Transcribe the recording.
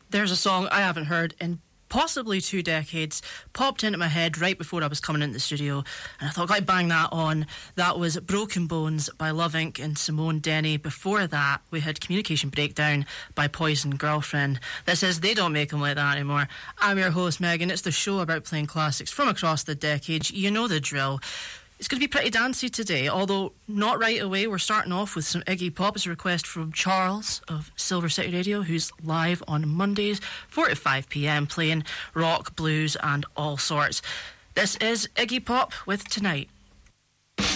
There's a song I haven't heard in possibly 2 decades, popped into my head right before I was coming into the studio, and I thought I'd bang that on. That was Broken Bones by Love Inc. and Simone Denny. Before that, we had Communication Breakdown by Poison Girlfriend. That says they don't make them like that anymore. I'm your host, Megan. It's the show about playing classics from across the decades. You know the drill. It's going to be pretty dancey today, although not right away. We're starting off with some Iggy Pop. It's a request from Charles of Silver City Radio, who's live on Mondays, 4 to 5 p.m, playing rock, blues and all sorts. This is Iggy Pop with Tonight.